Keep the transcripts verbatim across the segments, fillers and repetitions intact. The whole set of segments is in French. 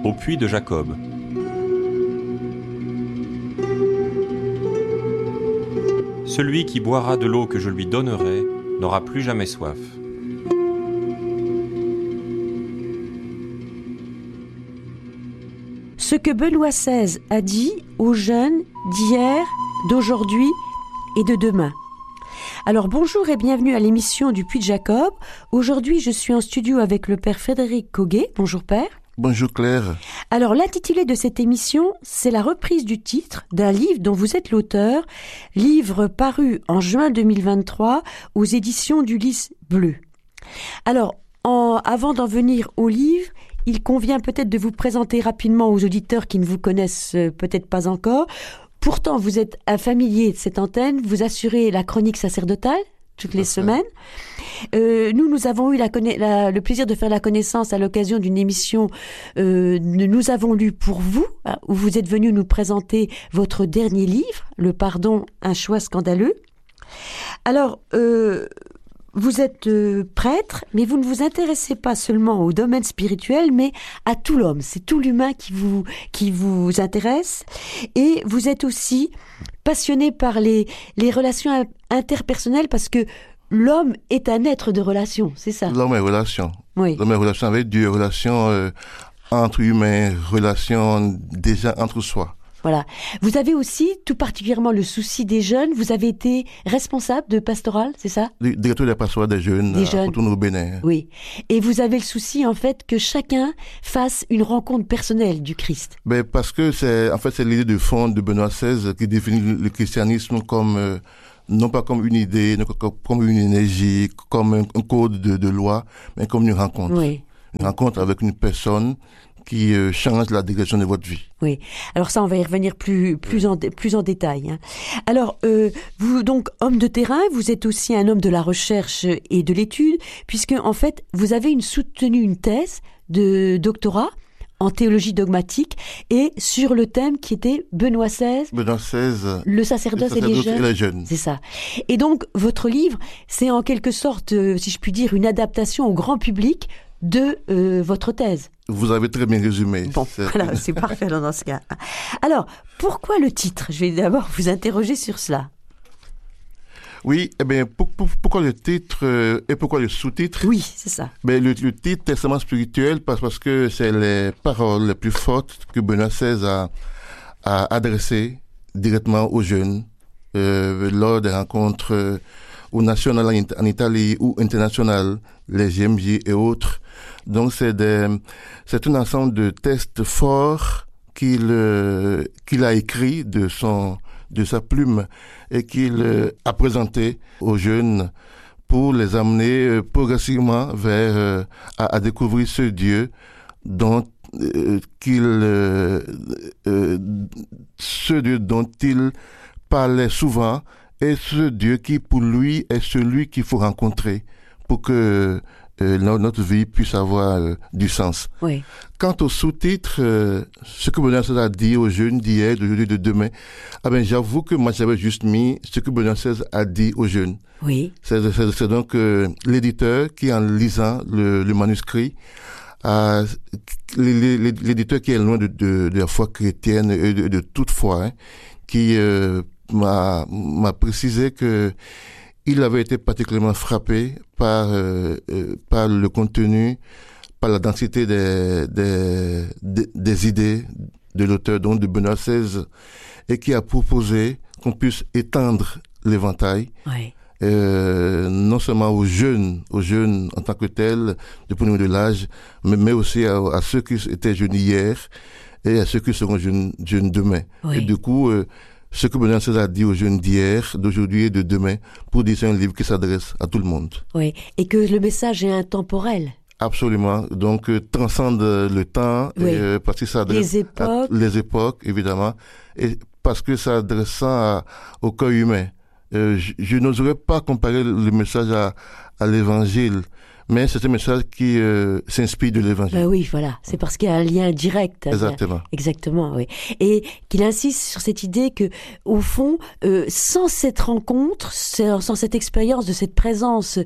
au puits de Jacob. Celui qui boira de l'eau que je lui donnerai n'aura plus jamais soif. Ce que Benoît seize a dit aux jeunes d'hier, d'aujourd'hui et de demain. Alors bonjour et bienvenue à l'émission du Puits de Jacob. Aujourd'hui, je suis en studio avec le père Frédéric Coguet. Bonjour père. Bonjour Claire. Alors l'intitulé de cette émission, c'est la reprise du titre d'un livre dont vous êtes l'auteur, livre paru en juin deux mille vingt-trois aux éditions du Lys Bleu. Alors, en, avant d'en venir au livre, il convient peut-être de vous présenter rapidement aux auditeurs qui ne vous connaissent peut-être pas encore. Pourtant, vous êtes un familier de cette antenne, vous assurez la chronique sacerdotale toutes les semaines. Euh, nous, nous avons eu la conna- la, le plaisir de faire la connaissance à l'occasion d'une émission euh, Nous avons lu pour vous, où vous êtes venu nous présenter votre dernier livre, Le pardon, un choix scandaleux. Alors, euh, vous êtes euh, prêtre, mais vous ne vous intéressez pas seulement au domaine spirituel, mais à tout l'homme. C'est tout l'humain qui vous, qui vous intéresse. Et vous êtes aussi passionné par les, les relations interpersonnelles parce que l'homme est un être de relation, c'est ça? L'homme est relation. Oui. L'homme est relation avec Dieu, relation euh, entre humains, relation déjà entre soi. Voilà. Vous avez aussi tout particulièrement le souci des jeunes. Vous avez été responsable de pastoral, c'est ça? Le directeur de la pastoral des jeunes, des à jeunes. Cotonou au Bénin. Oui. Et vous avez le souci, en fait, que chacun fasse une rencontre personnelle du Christ. Ben, parce que c'est, en fait, c'est l'idée de fond de Benoît seize qui définit le christianisme comme, euh, non pas comme une idée, non comme, comme une énergie, comme un, un code de, de loi, mais comme une rencontre. Oui. Une rencontre avec une personne qui euh, change la direction de votre vie. Oui. Alors ça, on va y revenir plus plus en plus en détail. Hein. Alors, euh, vous donc homme de terrain, vous êtes aussi un homme de la recherche et de l'étude, puisque en fait, vous avez une soutenu une thèse de doctorat en théologie dogmatique et sur le thème qui était Benoît seize, Benoît seize, le sacerdoce, le sacerdoce et, les jeunes. et les jeunes. C'est ça. Et donc, votre livre, c'est en quelque sorte, euh, si je puis dire, une adaptation au grand public de euh, votre thèse. Vous avez très bien résumé. Bon, c'est... voilà, c'est parfait dans ce cas. Alors, pourquoi le titre? Je vais d'abord vous interroger sur cela. Oui, eh bien, pour, pour, pourquoi le titre euh, et pourquoi le sous-titre? Oui, c'est ça. Ben, le, le titre Testament spirituel parce, parce que c'est les paroles les plus fortes que Benoît seize a, a adressées directement aux jeunes euh, lors des rencontres euh, ou nationales en Italie ou internationales, les G M J et autres. Donc c'est des, c'est un ensemble de textes forts qu'il euh, qu'il a écrit de son de sa plume et qu'il euh, a présenté aux jeunes pour les amener euh, progressivement vers euh, à, à découvrir ce Dieu dont euh, qu'il euh, euh, ce Dieu dont il parlait souvent et ce Dieu qui pour lui est celui qu'il faut rencontrer pour que euh, notre vie puisse avoir euh, du sens. Oui. Quant au sous-titre, euh, ce que Benoît seize a dit aux jeunes d'hier, d'aujourd'hui, de demain, ah ben j'avoue que moi j'avais juste mis ce que Benoît seize a dit aux jeunes. Oui. C'est, c'est, c'est donc euh, l'éditeur qui, en lisant le, le manuscrit, a, l'éditeur qui est loin de, de, de la foi chrétienne et de, de toute foi, hein, qui euh, m'a, m'a précisé que il avait été particulièrement frappé par euh, euh, par le contenu, par la densité des des des, des idées de l'auteur, donc de Benoît seize, et qui a proposé qu'on puisse étendre l'éventail, Oui. euh, non seulement aux jeunes, aux jeunes en tant que tels, du point de vue de l'âge, mais, mais aussi à, à ceux qui étaient jeunes hier et à ceux qui seront jeunes, jeunes demain. Oui. Et du coup, euh, ce que Benoît seize a dit aux jeunes d'hier, d'aujourd'hui et de demain, pour dire c'est un livre qui s'adresse à tout le monde. Oui. Et que le message est intemporel. Absolument. Donc, euh, transcende le temps, Oui. et, euh, parce que ça adresse Les époques. à les époques, évidemment, et parce que ça adresse à, au cœur humain. Euh, je, je n'oserais pas comparer le message à, à l'évangile, mais c'est un message qui euh, s'inspire de l'évangile. Ben oui, voilà. C'est parce qu'il y a un lien direct. Exactement. Lien... Exactement, oui. Et qu'il insiste sur cette idée que, au fond, euh, sans cette rencontre, sans cette expérience de cette présence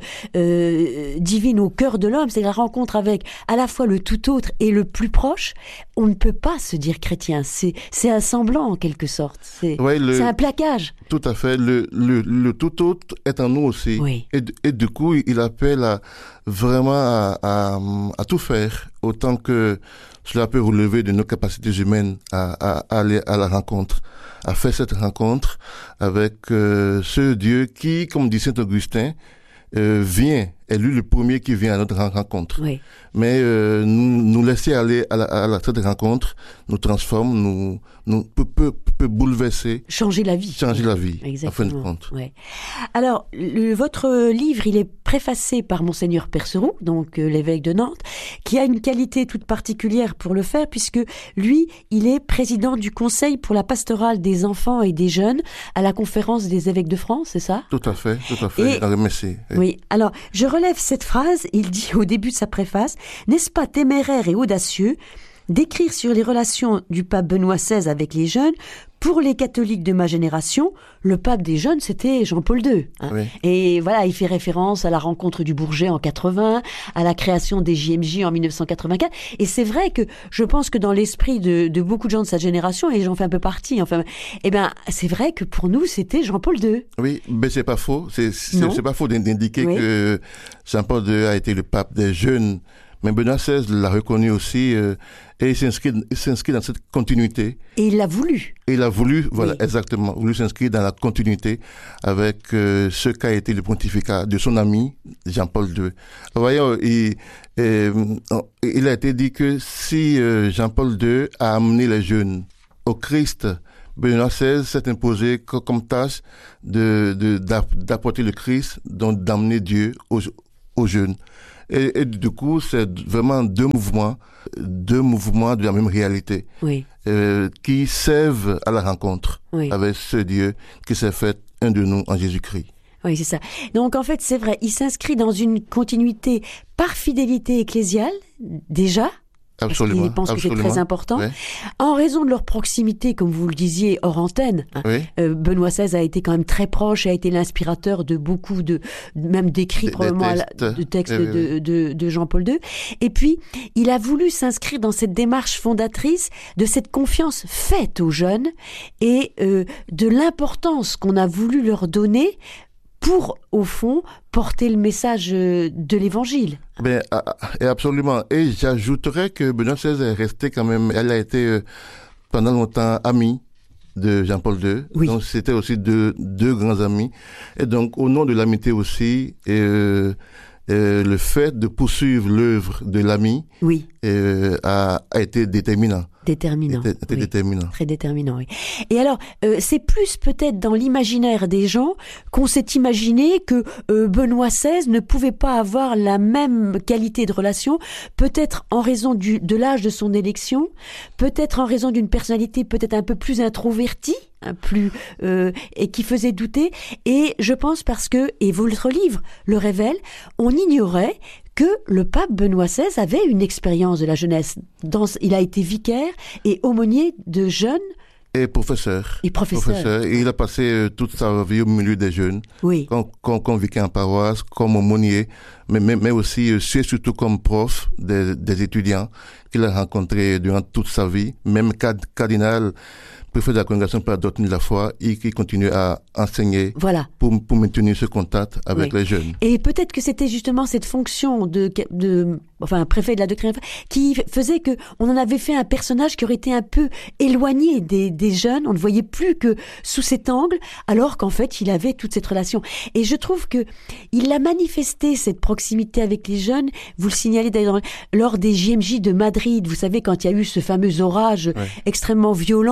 euh, divine au cœur de l'homme, c'est la rencontre avec à la fois le tout autre et le plus proche, on ne peut pas se dire chrétien. C'est, c'est un semblant, en quelque sorte. C'est, ouais, le... c'est un plaquage. Tout à fait. Le, le, le tout autre est en nous aussi. Oui. Et, et du coup, il appelle à vraiment à, à, à tout faire, autant que cela peut relever de nos capacités humaines à, à, à aller à la rencontre, à faire cette rencontre avec euh, ce Dieu qui, comme dit Saint Augustin, euh, vient, est lui le premier qui vient à notre rencontre. Oui. Mais euh, nous, nous laisser aller à, la, à la, cette rencontre nous transforme, nous, nous peut, peut, peut bouleverser, changer la vie, changer la vie, exactement. en fin de compte. Ouais. Alors, le, votre livre, il est préfacé par Monseigneur Perceroux, donc euh, l'évêque de Nantes, qui a une qualité toute particulière pour le faire, puisque lui, il est président du Conseil pour la pastorale des enfants et des jeunes à la Conférence des évêques de France, c'est ça ? Tout à fait, tout à fait. Et, merci. Oui. Alors, je relève cette phrase. Il dit au début de sa préface, n'est-ce pas téméraire et audacieux d'écrire sur les relations du pape Benoît seize avec les jeunes? Pour les catholiques de ma génération, le pape des jeunes, c'était Jean-Paul deux. Hein. Oui. Et voilà, il fait référence à la rencontre du Bourget en quatre-vingts, à la création des J M J en mille neuf cent quatre-vingt-quatre. Et c'est vrai que je pense que dans l'esprit de, de beaucoup de gens de sa génération, et j'en fais un peu partie, enfin, eh ben, c'est vrai que pour nous, c'était Jean-Paul deux. Oui, mais c'est pas faux. C'est, c'est, c'est pas faux d'indiquer oui. que Jean-Paul deux a été le pape des jeunes. Mais Benoît seize l'a reconnu aussi euh, et il s'inscrit, il s'inscrit dans cette continuité. Et il l'a voulu. Et il a voulu, voilà, oui. exactement, voulu s'inscrire dans la continuité avec euh, ce qu'a été le pontificat de son ami Jean-Paul deux. Vous voyez, il, euh, il a été dit que si euh, Jean-Paul deux a amené les jeunes au Christ, Benoît seize s'est imposé comme tâche de, de, d'apporter le Christ, donc d'amener Dieu aux, aux jeunes. Et, et du coup, c'est vraiment deux mouvements, deux mouvements de la même réalité, oui. euh, qui servent à la rencontre oui. avec ce Dieu qui s'est fait un de nous en Jésus-Christ. Oui, c'est ça. Donc en fait, c'est vrai, il s'inscrit dans une continuité par fidélité ecclésiale, déjà. Absolument. Ils pensent absolument. que c'est très important. Oui. En raison de leur proximité, comme vous le disiez, hors antenne, oui. euh, Benoît seize a été quand même très proche, a été l'inspirateur de beaucoup de, même d'écrits des, probablement des textes, de textes oui, de, de, de Jean-Paul deux. Et puis, il a voulu s'inscrire dans cette démarche fondatrice de cette confiance faite aux jeunes et euh, de l'importance qu'on a voulu leur donner pour, au fond, porter le message de l'Évangile. Ben, absolument. Et j'ajouterais que Benoît seize est resté quand même, elle a été euh, pendant longtemps amie de Jean-Paul deux. Oui. Donc c'était aussi deux, deux grands amis. Et donc au nom de l'amitié aussi, et, euh, euh, le fait de poursuivre l'œuvre de l'ami oui. euh, a, a été déterminant. Déterminant. Était, était oui. déterminant. Très déterminant, oui. Et alors, euh, c'est plus peut-être dans l'imaginaire des gens qu'on s'est imaginé que euh, Benoît seize ne pouvait pas avoir la même qualité de relation, peut-être en raison du, de l'âge de son élection, peut-être en raison d'une personnalité peut-être un peu plus introvertie, un plus euh, et qui faisait douter. Et je pense parce que, et votre livre le révèle, on ignorait que le pape Benoît seize avait une expérience de la jeunesse. Dans, il a été vicaire et aumônier de jeunes. Et professeur. Et professeur. professeur. Et il a passé euh, toute sa vie au milieu des jeunes. Oui. Comme, comme, comme vicaire en paroisse, comme aumônier, mais, mais, mais aussi, euh, surtout comme prof des, des étudiants qu'il a rencontrés durant toute sa vie. Même card, cardinal, préfet de la congrégation pour la doctrine de la foi, et qui continue à enseigner voilà. pour, pour maintenir ce contact avec oui. les jeunes. Et peut-être que c'était justement cette fonction de, de enfin, préfet de la doctrine de la foi, qui faisait que on en avait fait un personnage qui aurait été un peu éloigné des, des jeunes. On ne voyait plus que sous cet angle, alors qu'en fait, il avait toute cette relation. Et je trouve que il a manifesté cette proximité avec les jeunes. Vous le signalez d'ailleurs lors des J M J de Madrid. Vous savez, quand il y a eu ce fameux orage ouais. extrêmement violent.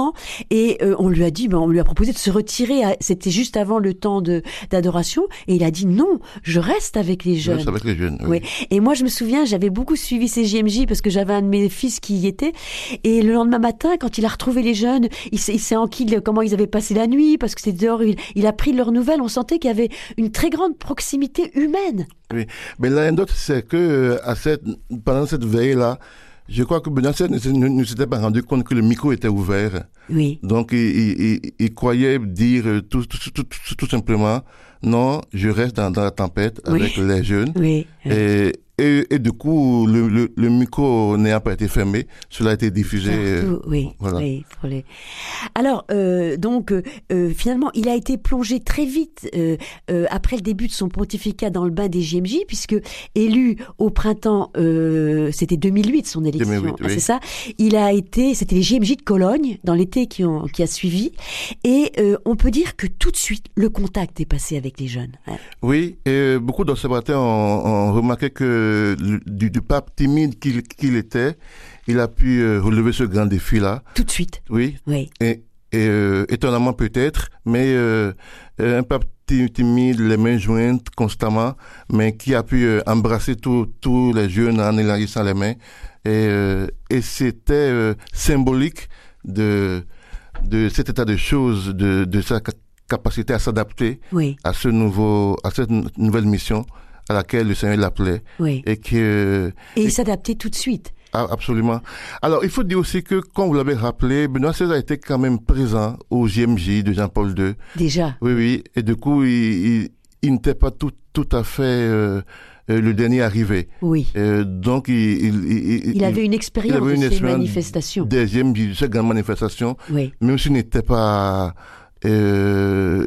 Et euh, on lui a dit, ben, on lui a proposé de se retirer. À, c'était juste avant le temps de d'adoration, et il a dit non, je reste avec les jeunes. Je reste avec les jeunes. Oui. Oui. Et moi, je me souviens, j'avais beaucoup suivi ces J M J parce que j'avais un de mes fils qui y était. Et le lendemain matin, quand il a retrouvé les jeunes, il s'est, il s'est enquis comment ils avaient passé la nuit, parce que c'était dehors. Il, il a pris leurs nouvelles. On sentait qu'il y avait une très grande proximité humaine. Oui, mais l'anecdote, c'est que à cette, pendant cette veille-là, je crois que Benoît seize ne, ne s'était pas rendu compte que le micro était ouvert. Oui. Donc, il, il, il, il croyait dire tout, tout, tout, tout, tout simplement, non, je reste dans, dans la tempête avec oui. les jeunes. Oui. Et, et, et du coup, le, le, le micro n'ayant pas été fermé, cela a été diffusé. Partout, oui, voilà. oui. Pour les... Alors, euh, donc, euh, finalement, il a été plongé très vite euh, euh, après le début de son pontificat dans le bain des J M J, puisque élu au printemps, euh, c'était deux mille huit son élection, deux mille huit, ah, oui. c'est ça. Il a été, c'était les J M J de Cologne dans l'été qui, ont, qui a suivi, et euh, on peut dire que tout de suite le contact est passé avec les jeunes. Hein. Oui, et beaucoup d'observateurs ont, ont remarqué que Du, du pape timide qu'il, qu'il était, il a pu euh, relever ce grand défi-là. Tout de suite. Oui. Oui. Et, et euh, étonnamment peut-être, mais euh, un pape timide, les mains jointes constamment, mais qui a pu euh, embrasser tous tous les jeunes en élargissant les mains. Et, euh, et c'était euh, symbolique de de cet état de choses, de, de sa capacité à s'adapter oui. à ce nouveau, à cette nouvelle mission à laquelle le Seigneur l'appelait. Oui. Et que, et il s'adaptait tout de suite. Ah, absolument. Alors, il faut dire aussi que, comme vous l'avez rappelé, Benoît seize a été quand même présent au J M J de Jean-Paul deux. Déjà. Oui, oui. Et du coup, il, il, il n'était pas tout, tout à fait euh, euh, le dernier arrivé. Oui. Euh, donc, il, il, il, il avait une expérience il avait une de ces expérience manifestations. Des J M J, de ces grandes manifestations. Oui. Même s'il n'était pas... Euh,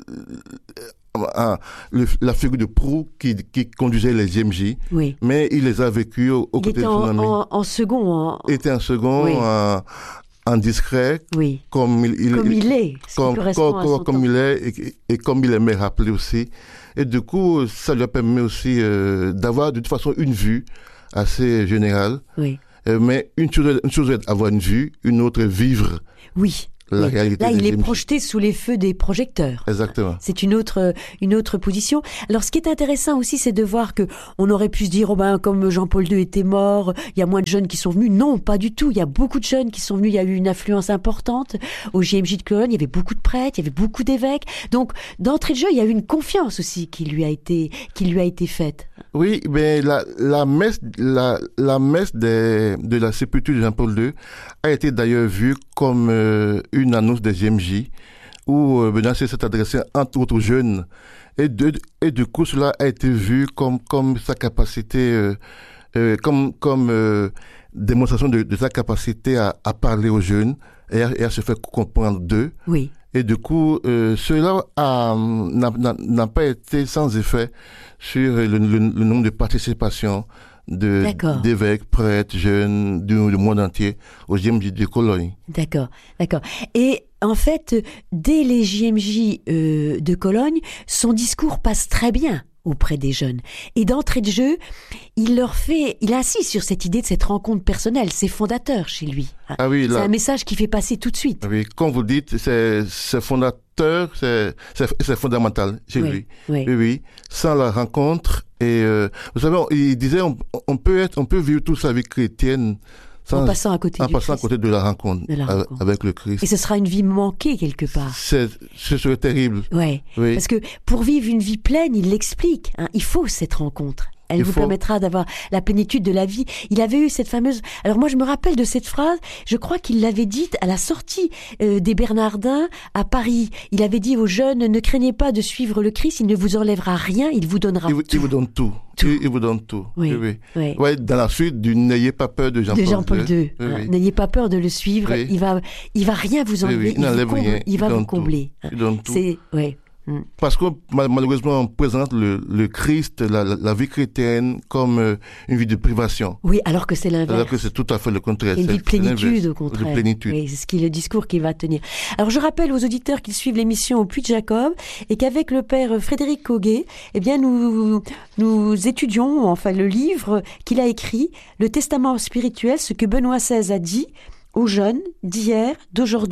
Ah, le, la figure de proue qui, qui conduisait les J M J, oui. mais il les a vécus au, au côté de son ami. En, en second. En... Il était en second, oui. en, en discret, oui. comme il, il, comme il est, comme, comme, comme, comme il est et, et comme il aimait rappeler aussi. Et du coup, ça lui a permis aussi euh, d'avoir de toute façon une vue assez générale. Oui. Euh, mais une chose, une chose est avoir une vue, une autre est vivre. Oui. La réalité Là, il est J M J. projeté sous les feux des projecteurs. Exactement. C'est une autre, une autre position. Alors, ce qui est intéressant aussi, c'est de voir que on aurait pu se dire, oh ben, comme Jean-Paul deux était mort, il y a moins de jeunes qui sont venus. Non, pas du tout. Il y a beaucoup de jeunes qui sont venus. Il y a eu une affluence importante au J M J de Cologne. Il y avait beaucoup de prêtres, il y avait beaucoup d'évêques. Donc, d'entrée de jeu, il y a eu une confiance aussi qui lui a été, qui lui a été faite. Oui, mais la, la messe, la, la messe des, de la sépulture de Jean-Paul deux a été d'ailleurs vue comme euh, une annonce des J M J où euh, Benoît seize s'est adressé entre autres aux jeunes et de, et du coup cela a été vu comme comme sa capacité euh, euh, comme comme euh, démonstration de, de sa capacité à, à parler aux jeunes et à, et à se faire comprendre d'eux. Oui. Et du coup, euh, cela a, n'a, n'a, n'a pas été sans effet sur le, le, le nombre de participations de, d'évêques, prêtres, jeunes du, du monde entier au J M J de Cologne. D'accord, d'accord. Et en fait, dès les J M J euh, de Cologne, son discours passe très bien auprès des jeunes. Et d'entrée de jeu, il leur fait, il insiste sur cette idée de cette rencontre personnelle, c'est fondateur chez lui. Ah oui, c'est là, un message qui fait passer tout de suite. Oui, comme vous dites, c'est, c'est fondateur, c'est, c'est, c'est fondamental chez oui, lui. Oui. oui, oui. Sans la rencontre, et euh, vous savez, on, il disait, on, on peut être, on peut vivre toute sa vie chrétienne sans, en passant à côté en du passant Christ. à côté de la rencontre, de la rencontre avec le Christ. Et ce sera une vie manquée quelque part. C'est, ce serait terrible. Ouais. Oui. Parce que pour vivre une vie pleine, il l'explique. Hein, il faut cette rencontre. Elle il vous faut... permettra d'avoir la plénitude de la vie. Il avait eu cette fameuse... Alors moi, je me rappelle de cette phrase, je crois qu'il l'avait dite à la sortie euh, des Bernardins à Paris. Il avait dit aux jeunes, ne craignez pas de suivre le Christ, il ne vous enlèvera rien, il vous donnera il vous, tout. Il vous donne tout. tout. Il, il vous donne tout. Oui, oui, oui. oui. Ouais, dans la suite du N'ayez pas peur de Jean-Paul, de Jean-Paul deux. Oui, hein. oui. N'ayez pas peur de le suivre, oui. il va, il va rien vous enlever, oui, oui. Il, il, vous comble, rien. il, il va vous combler. Tout. Il donne tout. C'est, ouais. Parce que malheureusement on présente le, le Christ, la, la, la vie chrétienne comme euh, une vie de privation. Oui, alors que c'est l'inverse. Alors que c'est tout à fait le contraire. Une c'est, vie de plénitude au contraire. De plénitude. Oui, c'est ce qui est le discours qui va tenir. Alors je rappelle aux auditeurs qui suivent l'émission au Puy de Jacob et qu'avec le père Frédéric Coguet, eh bien nous nous étudions enfin le livre qu'il a écrit, le Testament spirituel, ce que Benoît seize a dit aux jeunes d'hier, d'aujourd'hui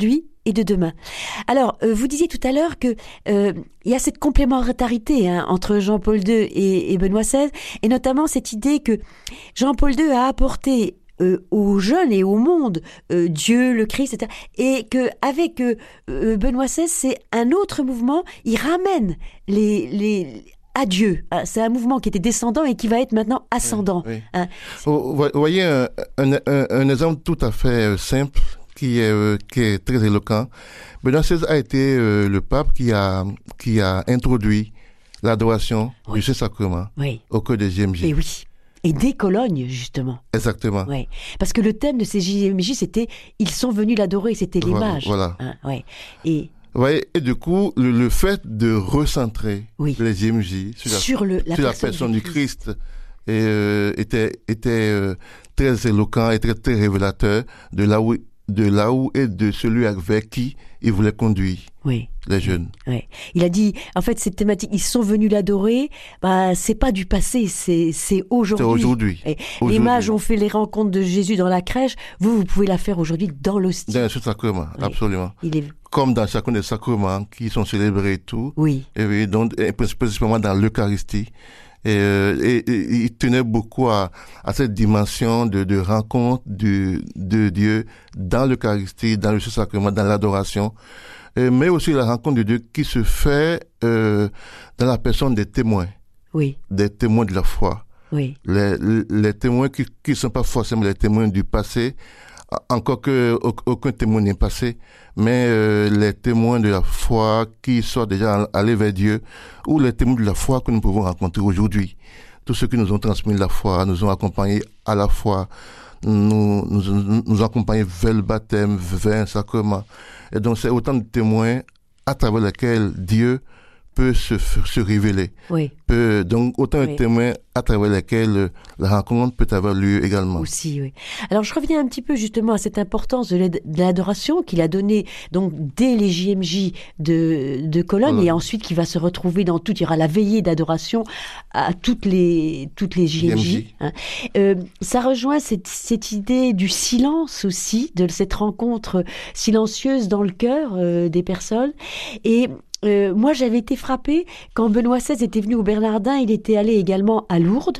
et de demain. Alors, euh, vous disiez tout à l'heure que euh, il y a cette complémentarité hein, entre Jean-Paul deux et, et Benoît seize, et notamment cette idée que Jean-Paul deux a apporté euh, aux jeunes et au monde euh, Dieu, le Christ, et cetera. Et que avec euh, euh, Benoît seize, c'est un autre mouvement. Il ramène les les à Dieu. C'est un mouvement qui était descendant et qui va être maintenant ascendant. Oui, oui. Hein. Vous voyez un, un, un, un exemple tout à fait simple qui est, euh, qui est très éloquent. Benoît seize a été euh, le pape qui a, qui a introduit l'adoration oui. du Saint-Sacrement oui. au cœur des J M J. Et oui. Et dès Cologne, justement. Exactement. Ouais. Parce que le thème de ces J M J, c'était « Ils sont venus l'adorer », c'était les voilà, mages. Voilà. Hein, ouais. Et... Ouais, et du coup, le, le fait de recentrer oui. les J M J sur la, sur le, la, sur personne la personne du Christ, Christ et, euh, était, était euh, très éloquent et très, très révélateur de là où, de là où et de celui avec qui il voulait conduire oui. les jeunes. Oui. Il a dit, en fait, cette thématique, ils sont venus l'adorer, bah, c'est pas du passé, c'est, c'est aujourd'hui. C'est aujourd'hui. Et aujourd'hui. Les mages ont fait les rencontres de Jésus dans la crèche, vous, vous pouvez la faire aujourd'hui dans l'hostie. Dans le sacrement, oui. Absolument. Il est... Comme dans chacun des sacrements qui sont célébrés et tout. Oui. Et oui, donc, et principalement dans l'Eucharistie. Et, euh, et, et il tenait beaucoup à, à cette dimension de, de rencontre de, de Dieu dans l'Eucharistie, dans le Saint-Sacrement, dans l'adoration, euh, mais aussi la rencontre de Dieu qui se fait euh, dans la personne des témoins, oui. des témoins de la foi. Oui. Les, les témoins qui ne sont pas forcément les témoins du passé, encore que aucun témoin n'est passé, mais euh, les témoins de la foi qui sont déjà allés vers Dieu, ou les témoins de la foi que nous pouvons rencontrer aujourd'hui. Tous ceux qui nous ont transmis la foi, nous ont accompagnés à la foi, nous nous, nous accompagnés vers le baptême, vers un sacrement. Et donc c'est autant de témoins à travers lesquels Dieu peut se, se révéler. Oui. Peut, donc autant oui. de témoins à travers lesquels la rencontre peut avoir lieu également. Aussi, oui. Alors je reviens un petit peu justement à cette importance de l'adoration qu'il a donnée donc dès les J M J de, de Cologne, voilà. Et ensuite qui va se retrouver dans tout. Il y aura la veillée d'adoration à toutes les toutes les J M J. J M J. Hein. Euh, ça rejoint cette cette idée du silence aussi, de cette rencontre silencieuse dans le cœur euh, des personnes. Et Euh, moi, j'avais été frappée quand Benoît seize était venu au Bernardin. Il était allé également à Lourdes.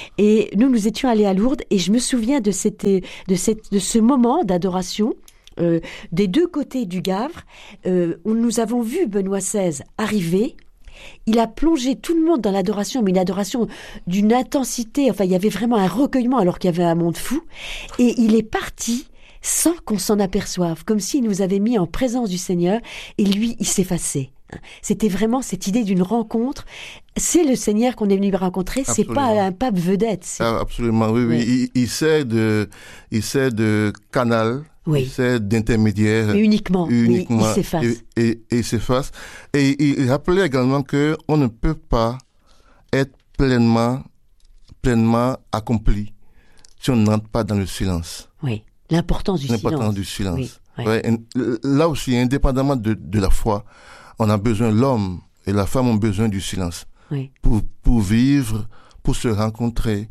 Et nous, nous étions allés à Lourdes. Et je me souviens de, cette, de, cette, de ce moment d'adoration euh, des deux côtés du Gavre, euh, où nous avons vu Benoît seize arriver. Il a plongé tout le monde dans l'adoration, mais une adoration d'une intensité. Enfin, il y avait vraiment un recueillement alors qu'il y avait un monde fou. Et il est parti sans qu'on s'en aperçoive, comme s'il nous avait mis en présence du Seigneur. Et lui, il s'effaçait. C'était vraiment cette idée d'une rencontre. C'est le Seigneur qu'on est venu rencontrer. Absolument. C'est pas un pape vedette. Ah, absolument, oui, oui. oui. Il, il sert de, il sert de canal. Oui. Il sert d'intermédiaire. Mais uniquement. Uniquement. Oui, il s'efface. Et, et, et il s'efface. Et il rappelait également que on ne peut pas être pleinement, pleinement accompli si on n'entre pas dans le silence. Oui. L'importance du L'importance silence. du silence. Oui. Oui. Ouais, là aussi, indépendamment de, de la foi, on a besoin, l'homme et la femme ont besoin du silence. Oui. Pour, pour vivre, pour se rencontrer,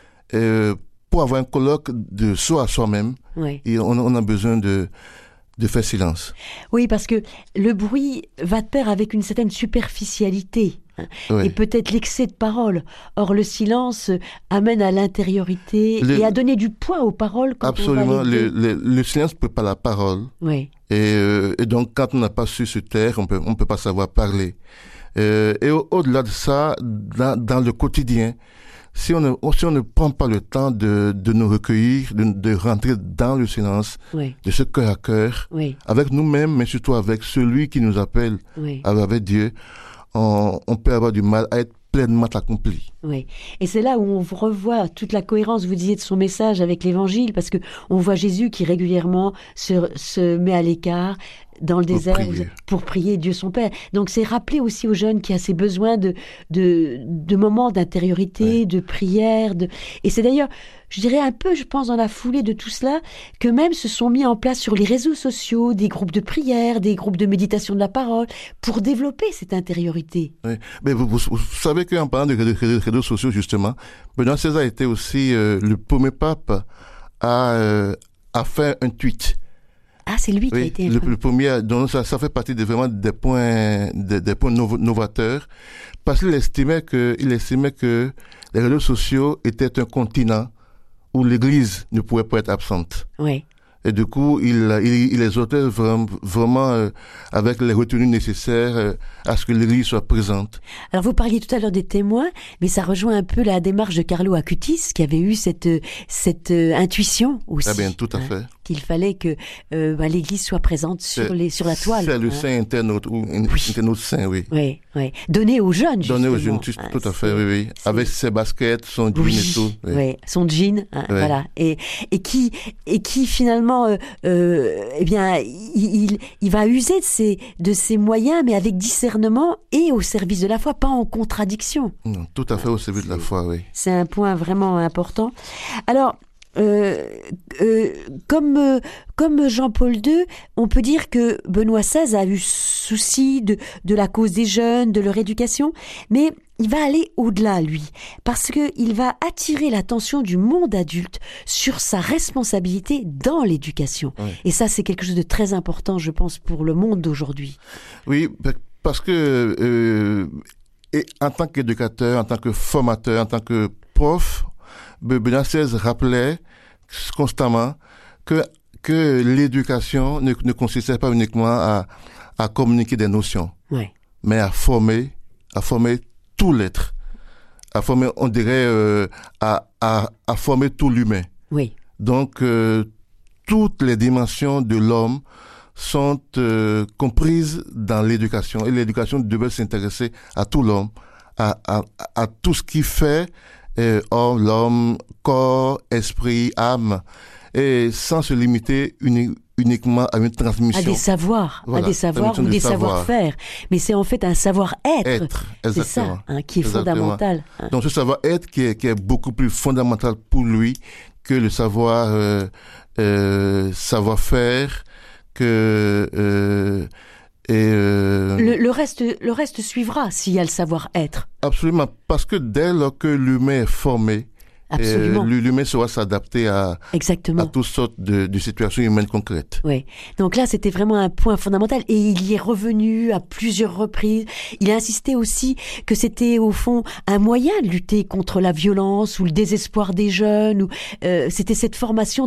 euh, pour avoir un colloque de soi à soi-même. Oui. Et on, on a besoin de, de faire silence. Oui, parce que le bruit va de pair avec une certaine superficialité. Oui. Et peut-être l'excès de parole. Or, le silence amène à l'intériorité le, et à donner du poids aux paroles. Quand absolument. On va le, le, le silence ne peut pas la parole. Oui. Et, euh, et donc, quand on n'a pas su se taire, on peut, on peut pas savoir parler. Euh, et au, au-delà de ça, dans, dans le quotidien, si on ne, si on ne prend pas le temps de, de nous recueillir, de, de rentrer dans le silence, oui. de ce cœur à cœur, oui. avec nous-mêmes, mais surtout avec celui qui nous appelle, oui. avec Dieu, on, on peut avoir du mal à être pleinement accompli. Oui. Et c'est là où on revoit toute la cohérence, vous disiez, de son message avec l'évangile, parce que on voit Jésus qui régulièrement se, se met à l'écart dans le pour désert prier. pour prier Dieu son Père. Donc c'est rappeler aussi aux jeunes qui a ces besoins de, de, de moments d'intériorité, ouais. de prière. De... Et c'est d'ailleurs, je dirais un peu, je pense, dans la foulée de tout cela, que même se sont mis en place sur les réseaux sociaux des groupes de prière, des groupes de méditation de la parole, pour développer cette intériorité. Oui. Mais vous, vous, vous savez qu'en parlant de, de, de réseaux sociaux, justement, Benoît seize a été aussi euh, le premier pape à, euh, à faire un tweet. Ah, c'est lui qui oui, a été le, le premier. Donc ça, ça fait partie de vraiment des points, des, des points nov- novateurs, parce qu'il estimait que, il estimait que les réseaux sociaux étaient un continent où l'Église ne pouvait pas être absente. Oui. Et du coup, il, il, il les exhortait vraiment, vraiment euh, avec les retenues nécessaires euh, à ce que l'Église soit présente. Alors vous parliez tout à l'heure des témoins, mais ça rejoint un peu la démarche de Carlo Acutis, qui avait eu cette cette euh, intuition aussi. Ah bien, tout à fait. Hein, qu'il fallait que euh, bah, l'Église soit présente sur C'est- les sur la toile. C'est le hein. saint internaute, ou un- Oui. internaute saint, oui. Oui, oui. Donné aux jeunes, Donné aux justement, jeunes, tout, hein, tout à fait, c'est- oui, oui. c'est- Avec ses baskets, son jean Oui, et tout. Oui. oui, son jean, hein, Oui. voilà, et et qui et qui finalement, euh, euh, eh bien, il, il il va user de ses de ses moyens, mais avec discernement et au service de la foi, pas en contradiction. Non, tout à fait au service de la foi, oui. C'est un point vraiment important. Alors, euh, euh, comme euh, comme Jean-Paul deux, on peut dire que Benoît seize a eu souci de de la cause des jeunes, de leur éducation, mais il va aller au-delà, lui, parce que il va attirer l'attention du monde adulte sur sa responsabilité dans l'éducation. Oui. Et ça, c'est quelque chose de très important, je pense, pour le monde d'aujourd'hui. Oui, parce que euh, et en tant qu'éducateur, en tant que formateur, en tant que prof, Benoît seize rappelait constamment que que l'éducation ne, ne consistait pas uniquement à à communiquer des notions, Ouais. mais à former, à former tout l'être, à former, on dirait, euh, à, à à former tout l'humain. Oui. Donc euh, toutes les dimensions de l'homme sont euh, comprises dans l'éducation, et l'éducation devait s'intéresser à tout l'homme, à, à, à tout ce qui fait euh, homme, l'homme, corps, esprit, âme, et sans se limiter uni- uniquement à une transmission. À des savoirs, Voilà, à des savoirs transmission ou du des savoir. savoir-faire. Mais c'est en fait un savoir-être. Être, C'est exactement. ça, hein, qui est Exactement. fondamental. hein. Donc ce savoir-être qui est, qui est beaucoup plus fondamental pour lui que le savoir euh, euh, savoir-faire, que euh, et euh, Le, le reste, le reste suivra s'il y a le savoir-être. absolument, parce que dès lors que l'humain est formé, Absolument. euh, l'humain saura s'adapter à, à Exactement. toutes sortes de, de situations humaines concrètes. Oui. Donc là, c'était vraiment un point fondamental et il y est revenu à plusieurs reprises. Il a insisté aussi que c'était au fond un moyen de lutter contre la violence ou le désespoir des jeunes. Ou euh, c'était cette formation